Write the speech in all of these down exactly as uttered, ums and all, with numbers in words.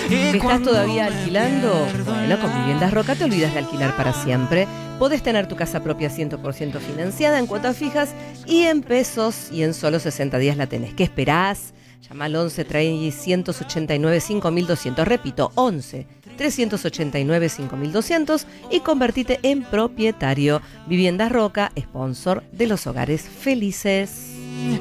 ¿Estás todavía alquilando? Bueno, con Viviendas Roca te olvidas de alquilar para siempre. Podés tener tu casa propia cien por ciento financiada en cuotas fijas y en pesos, y en solo sesenta días la tenés. ¿Qué esperás? Llama al once, trescientos ochenta y nueve, cinco mil doscientos. Repito, once, trescientos ochenta y nueve, cinco mil doscientos y convertite en propietario. Viviendas Roca, sponsor de los hogares felices.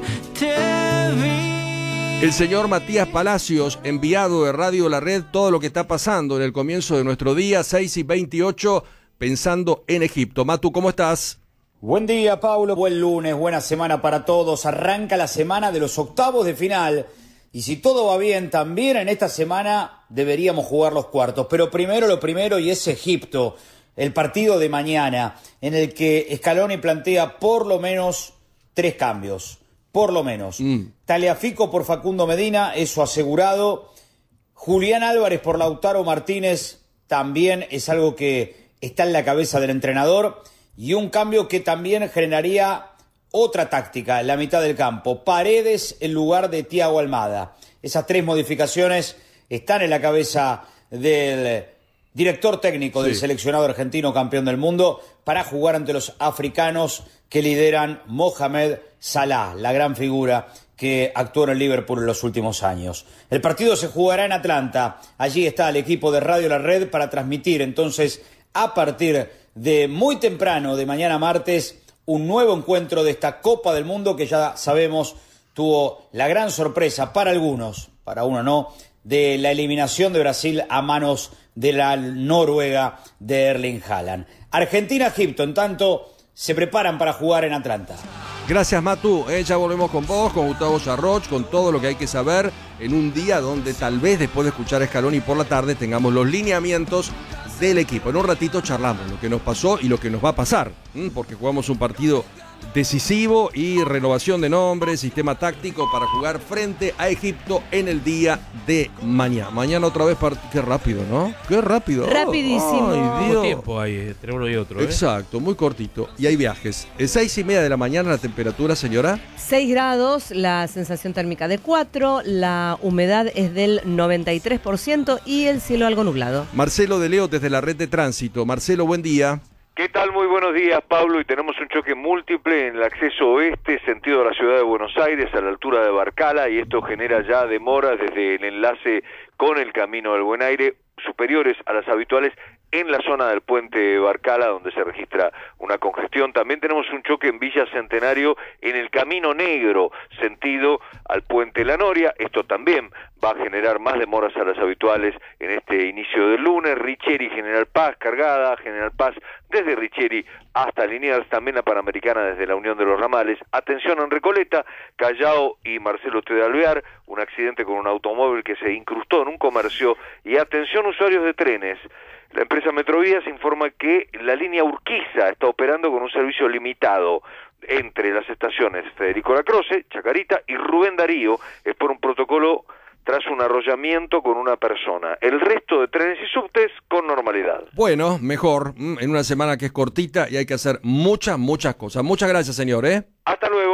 El señor Matías Palacios, enviado de Radio La Red, todo lo que está pasando en el comienzo de nuestro día, seis y veintiocho, pensando en Egipto. Matu, ¿cómo estás? Buen día, Paulo. Buen lunes, buena semana para todos. Arranca la semana de los octavos de final. Y si todo va bien, también en esta semana deberíamos jugar los cuartos. Pero primero lo primero, y es Egipto. El partido de mañana, en el que Scaloni plantea por lo menos tres cambios. Por lo menos. Mm. Tagliafico por Facundo Medina, eso asegurado. Julián Álvarez por Lautaro Martínez, también es algo que está en la cabeza del entrenador. Y un cambio que también generaría otra táctica en la mitad del campo. Paredes en lugar de Thiago Almada. Esas tres modificaciones están en la cabeza del director técnico del sí. seleccionado argentino campeón del mundo para jugar ante los africanos que lideran Mohamed Salah, la gran figura que actuó en el Liverpool en los últimos años. El partido se jugará en Atlanta. Allí está el equipo de Radio La Red para transmitir entonces a partir de muy temprano de mañana martes un nuevo encuentro de esta Copa del Mundo que ya sabemos tuvo la gran sorpresa para algunos, para uno no, de la eliminación de Brasil a manos de la Noruega de Erling Haaland. Argentina-Egipto, en tanto, se preparan para jugar en Atlanta. Gracias, Matu. Eh, ya volvemos con vos, con Gustavo Yarroch, con todo lo que hay que saber en un día donde tal vez después de escuchar a Scaloni por la tarde tengamos los lineamientos del equipo. En un ratito charlamos lo que nos pasó y lo que nos va a pasar, ¿m? porque jugamos un partido decisivo y renovación de nombres, sistema táctico para jugar frente a Egipto en el día de mañana. Mañana otra vez, part... qué rápido, ¿no? Qué rápido. Rapidísimo. Ay, Dios. Tiempo hay entre uno y otro, ¿eh? Exacto, muy cortito. Y hay viajes. Es seis y media de la mañana la temperatura, señora. seis grados, la sensación térmica de cuatro, la humedad es del noventa y tres por ciento y el cielo algo nublado. Marcelo de Leo desde la red de tránsito. Marcelo, buen día. ¿Qué tal? Muy buenos días, Pablo. Y tenemos un choque múltiple en el acceso oeste, sentido de la ciudad de Buenos Aires, a la altura de Barcala, y esto genera ya demoras desde el enlace con el Camino del Buen Aire, superiores a las habituales en la zona del puente Barcala, donde se registra una congestión. También tenemos un choque en Villa Centenario, en el Camino Negro, sentido al puente La Noria. Esto también va a generar más demoras a las habituales en este inicio del lunes. Richeri, General Paz, cargada, General Paz desde Richeri hasta Liniers, también la Panamericana desde la Unión de los Ramales. Atención en Recoleta, Callao y Marcelo T. de Alvear, un accidente con un automóvil que se incrustó en un comercio. Y atención usuarios de trenes, la empresa Metrovías informa que la línea Urquiza está operando con un servicio limitado entre las estaciones Federico Lacroce, Chacarita y Rubén Darío. Es por un protocolo tras un arrollamiento con una persona. El resto de trenes y subtes con normalidad. Bueno, mejor, en una semana que es cortita y hay que hacer muchas, muchas cosas. Muchas gracias, señor, ¿eh? Hasta luego.